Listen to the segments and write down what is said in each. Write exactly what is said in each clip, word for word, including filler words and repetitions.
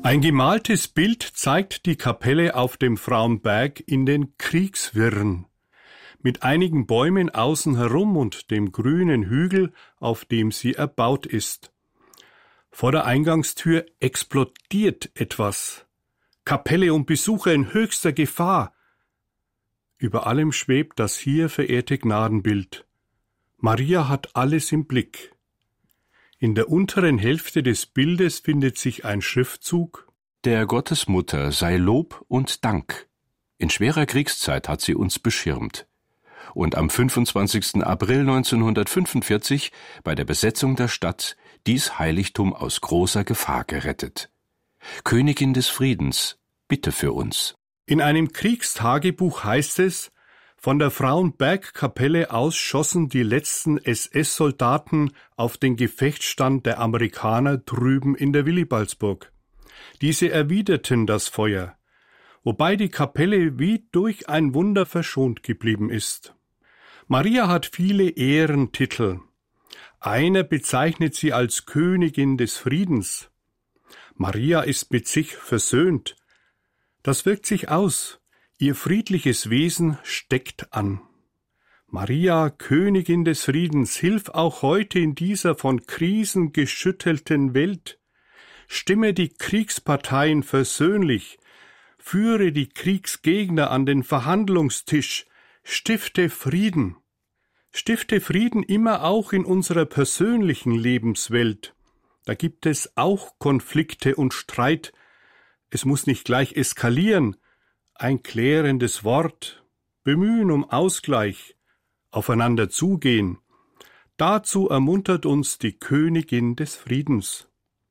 Ein gemaltes Bild zeigt die Kapelle auf dem Frauenberg in den Kriegswirren, mit einigen Bäumen außen herum und dem grünen Hügel, auf dem sie erbaut ist. Vor der Eingangstür explodiert etwas. Kapelle und Besucher in höchster Gefahr. Über allem schwebt das hier verehrte Gnadenbild. Maria hat alles im Blick. In der unteren Hälfte des Bildes findet sich ein Schriftzug: Der Gottesmutter sei Lob und Dank. In schwerer Kriegszeit hat sie uns beschirmt. Und am fünfundzwanzigsten April neunzehnhundertfünfundvierzig bei der Besetzung der Stadt dies Heiligtum aus großer Gefahr gerettet. Königin des Friedens, bitte für uns. In einem Kriegstagebuch heißt es: Von der Frauenbergkapelle aus schossen die letzten S S-Soldaten auf den Gefechtsstand der Amerikaner drüben in der Willibaldsburg. Diese erwiderten das Feuer, wobei die Kapelle wie durch ein Wunder verschont geblieben ist. Maria hat viele Ehrentitel. Einer bezeichnet sie als Königin des Friedens. Maria ist mit sich versöhnt. Das wirkt sich aus. Ihr friedliches Wesen steckt an. Maria, Königin des Friedens, hilf auch heute in dieser von Krisen geschüttelten Welt. Stimme die Kriegsparteien versöhnlich, führe die Kriegsgegner an den Verhandlungstisch, stifte Frieden. Stifte Frieden immer auch in unserer persönlichen Lebenswelt. Da gibt es auch Konflikte und Streit. Es muss nicht gleich eskalieren. Ein klärendes Wort, Bemühen um Ausgleich, aufeinander zugehen. Dazu ermuntert uns die Königin des Friedens.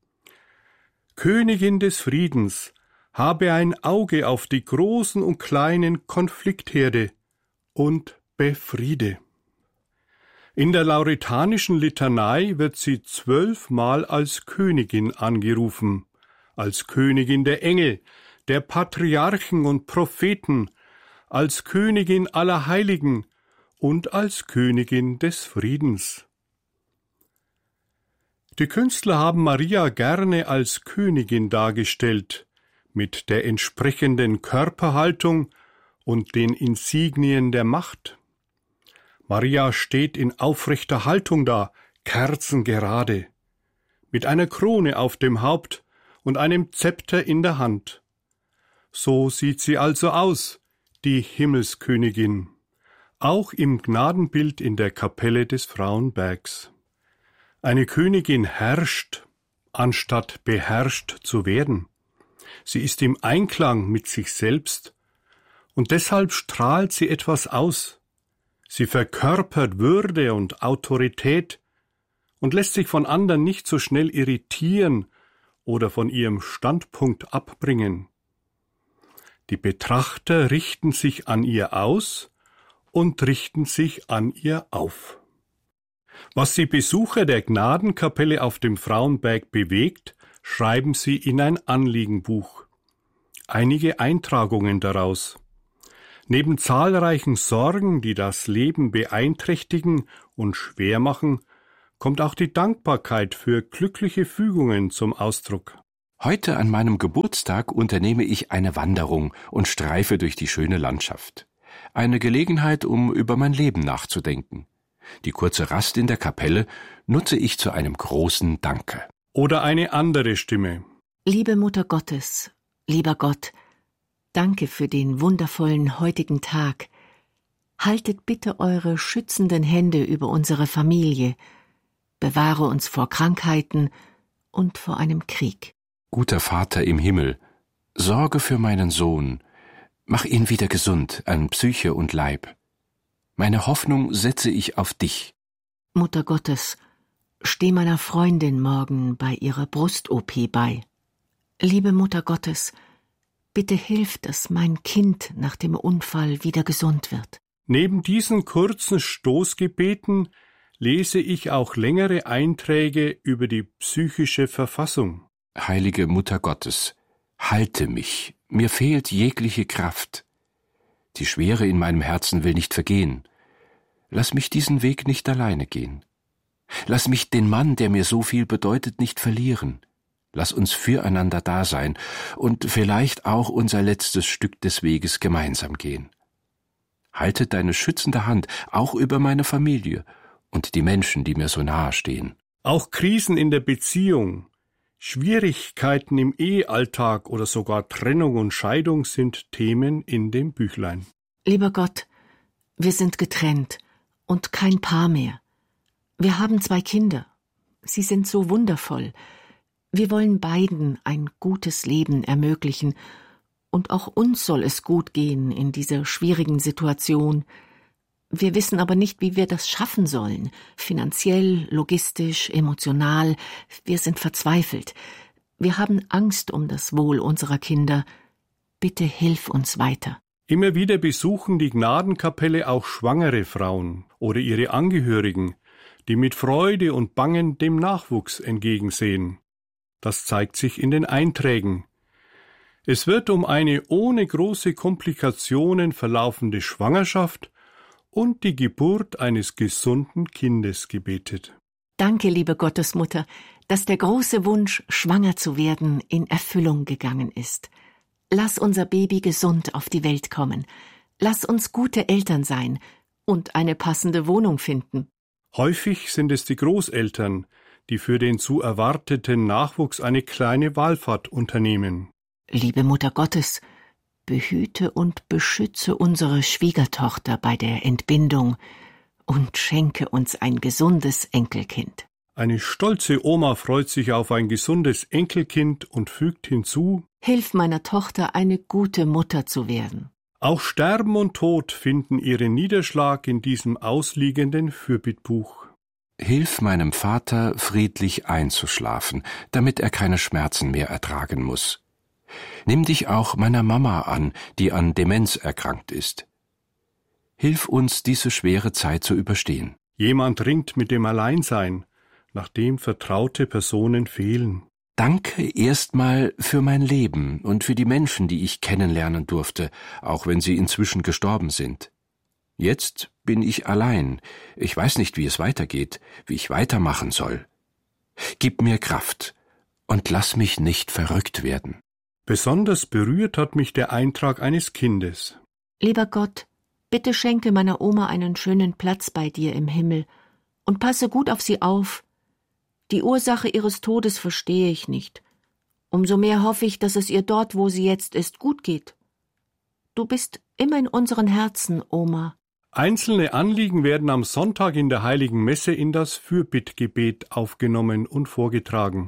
Königin des Friedens, habe ein Auge auf die großen und kleinen Konfliktherde und befriede. In der lauretanischen Litanei wird sie zwölfmal als Königin angerufen, als Königin der Engel, der Patriarchen und Propheten, als Königin aller Heiligen und als Königin des Friedens. Die Künstler haben Maria gerne als Königin dargestellt, mit der entsprechenden Körperhaltung und den Insignien der Macht. Maria steht in aufrechter Haltung da, kerzengerade, mit einer Krone auf dem Haupt und einem Zepter in der Hand. So sieht sie also aus, die Himmelskönigin, auch im Gnadenbild in der Kapelle des Frauenbergs. Eine Königin herrscht, anstatt beherrscht zu werden. Sie ist im Einklang mit sich selbst, und deshalb strahlt sie etwas aus. Sie verkörpert Würde und Autorität und lässt sich von anderen nicht so schnell irritieren oder von ihrem Standpunkt abbringen. Die Betrachter richten sich an ihr aus und richten sich an ihr auf. Was die Besucher der Gnadenkapelle auf dem Frauenberg bewegt, schreiben sie in ein Anliegenbuch. Einige Eintragungen daraus. Neben zahlreichen Sorgen, die das Leben beeinträchtigen und schwer machen, kommt auch die Dankbarkeit für glückliche Fügungen zum Ausdruck. Heute an meinem Geburtstag unternehme ich eine Wanderung und streife durch die schöne Landschaft. Eine Gelegenheit, um über mein Leben nachzudenken. Die kurze Rast in der Kapelle nutze ich zu einem großen Danke. Oder eine andere Stimme. Liebe Mutter Gottes, lieber Gott, danke für den wundervollen heutigen Tag. Haltet bitte eure schützenden Hände über unsere Familie. Bewahre uns vor Krankheiten und vor einem Krieg. Guter Vater im Himmel, sorge für meinen Sohn. Mach ihn wieder gesund an Psyche und Leib. Meine Hoffnung setze ich auf dich. Mutter Gottes, steh meiner Freundin morgen bei ihrer Brust-O P bei. Liebe Mutter Gottes, bitte hilf, dass mein Kind nach dem Unfall wieder gesund wird. Neben diesen kurzen Stoßgebeten lese ich auch längere Einträge über die psychische Verfassung. Heilige Mutter Gottes, halte mich, mir fehlt jegliche Kraft. Die Schwere in meinem Herzen will nicht vergehen. Lass mich diesen Weg nicht alleine gehen. Lass mich den Mann, der mir so viel bedeutet, nicht verlieren. Lass uns füreinander da sein und vielleicht auch unser letztes Stück des Weges gemeinsam gehen. Halte deine schützende Hand auch über meine Familie und die Menschen, die mir so nahe stehen. Auch Krisen in der Beziehung, Schwierigkeiten im Ehealltag oder sogar Trennung und Scheidung sind Themen in dem Büchlein. Lieber Gott, wir sind getrennt und kein Paar mehr. Wir haben zwei Kinder. Sie sind so wundervoll. Wir wollen beiden ein gutes Leben ermöglichen, und auch uns soll es gut gehen in dieser schwierigen Situation. Wir wissen aber nicht, wie wir das schaffen sollen, finanziell, logistisch, emotional. Wir sind verzweifelt. Wir haben Angst um das Wohl unserer Kinder. Bitte hilf uns weiter. Immer wieder besuchen die Gnadenkapelle auch schwangere Frauen oder ihre Angehörigen, die mit Freude und Bangen dem Nachwuchs entgegensehen. Das zeigt sich in den Einträgen. Es wird um eine ohne große Komplikationen verlaufende Schwangerschaft und die Geburt eines gesunden Kindes gebetet. Danke, liebe Gottesmutter, dass der große Wunsch, schwanger zu werden, in Erfüllung gegangen ist. Lass unser Baby gesund auf die Welt kommen. Lass uns gute Eltern sein und eine passende Wohnung finden. Häufig sind es die Großeltern, die für den zu erwarteten Nachwuchs eine kleine Wallfahrt unternehmen. Liebe Mutter Gottes, behüte und beschütze unsere Schwiegertochter bei der Entbindung und schenke uns ein gesundes Enkelkind. Eine stolze Oma freut sich auf ein gesundes Enkelkind und fügt hinzu: Hilf meiner Tochter, eine gute Mutter zu werden. Auch Sterben und Tod finden ihren Niederschlag in diesem ausliegenden Fürbittbuch. Hilf meinem Vater, friedlich einzuschlafen, damit er keine Schmerzen mehr ertragen muss. Nimm dich auch meiner Mama an, die an Demenz erkrankt ist. Hilf uns, diese schwere Zeit zu überstehen. Jemand ringt mit dem Alleinsein, nachdem vertraute Personen fehlen. Danke erstmal für mein Leben und für die Menschen, die ich kennenlernen durfte, auch wenn sie inzwischen gestorben sind. Jetzt bin ich allein. Ich weiß nicht, wie es weitergeht, wie ich weitermachen soll. Gib mir Kraft und lass mich nicht verrückt werden. Besonders berührt hat mich der Eintrag eines Kindes. Lieber Gott, bitte schenke meiner Oma einen schönen Platz bei dir im Himmel und passe gut auf sie auf. Die Ursache ihres Todes verstehe ich nicht. Umso mehr hoffe ich, dass es ihr dort, wo sie jetzt ist, gut geht. Du bist immer in unseren Herzen, Oma. Einzelne Anliegen werden am Sonntag in der Heiligen Messe in das Fürbittgebet aufgenommen und vorgetragen.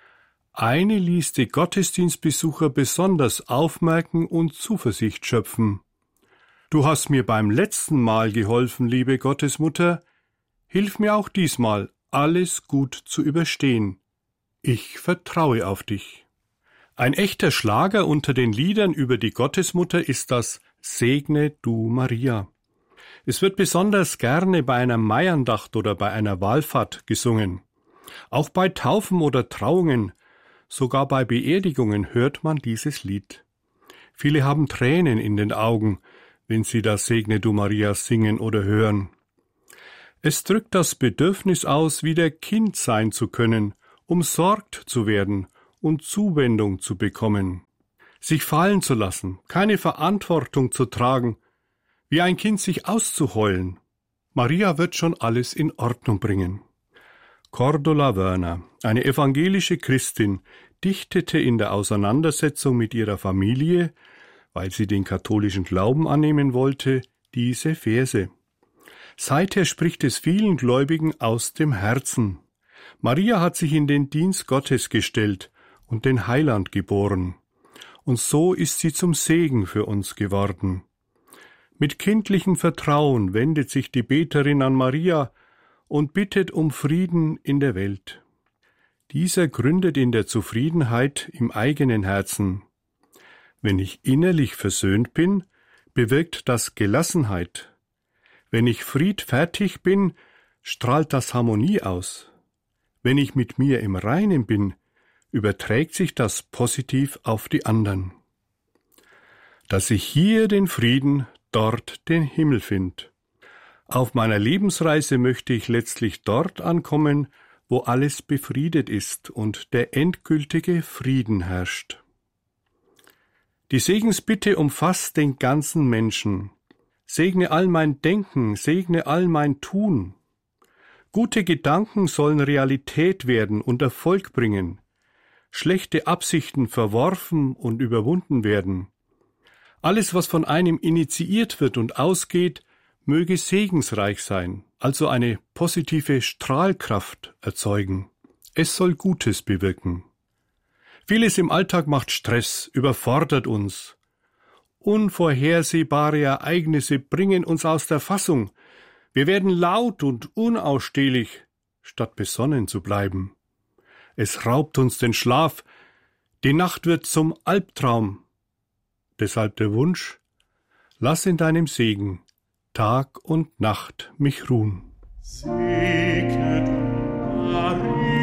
Eine ließ die Gottesdienstbesucher besonders aufmerken und Zuversicht schöpfen. Du hast mir beim letzten Mal geholfen, liebe Gottesmutter. Hilf mir auch diesmal, alles gut zu überstehen. Ich vertraue auf dich. Ein echter Schlager unter den Liedern über die Gottesmutter ist das Segne du Maria. Es wird besonders gerne bei einer Maiandacht oder bei einer Wallfahrt gesungen. Auch bei Taufen oder Trauungen, sogar bei Beerdigungen hört man dieses Lied. Viele haben Tränen in den Augen, wenn sie das Segne du Maria singen oder hören. Es drückt das Bedürfnis aus, wieder Kind sein zu können, umsorgt zu werden und Zuwendung zu bekommen. Sich fallen zu lassen, keine Verantwortung zu tragen, wie ein Kind sich auszuheulen. Maria wird schon alles in Ordnung bringen. Cordula Werner, eine evangelische Christin, dichtete in der Auseinandersetzung mit ihrer Familie, weil sie den katholischen Glauben annehmen wollte, diese Verse. Seither spricht es vielen Gläubigen aus dem Herzen. Maria hat sich in den Dienst Gottes gestellt und den Heiland geboren. Und so ist sie zum Segen für uns geworden. Mit kindlichem Vertrauen wendet sich die Beterin an Maria und bittet um Frieden in der Welt. Dieser gründet in der Zufriedenheit im eigenen Herzen. Wenn ich innerlich versöhnt bin, bewirkt das Gelassenheit. Wenn ich friedfertig bin, strahlt das Harmonie aus. Wenn ich mit mir im Reinen bin, überträgt sich das positiv auf die anderen. Dass ich hier den Frieden, dort den Himmel find. Auf meiner Lebensreise möchte ich letztlich dort ankommen, wo alles befriedet ist und der endgültige Frieden herrscht. Die Segensbitte umfasst den ganzen Menschen. Segne all mein Denken, segne all mein Tun. Gute Gedanken sollen Realität werden und Erfolg bringen. Schlechte Absichten verworfen und überwunden werden. Alles, was von einem initiiert wird und ausgeht, möge segensreich sein, also eine positive Strahlkraft erzeugen. Es soll Gutes bewirken. Vieles im Alltag macht Stress, überfordert uns. Unvorhersehbare Ereignisse bringen uns aus der Fassung. Wir werden laut und unausstehlich, statt besonnen zu bleiben. Es raubt uns den Schlaf, die Nacht wird zum Albtraum. Deshalb der Wunsch, lass in deinem Segen Tag und Nacht mich ruhen. Segnet Maria.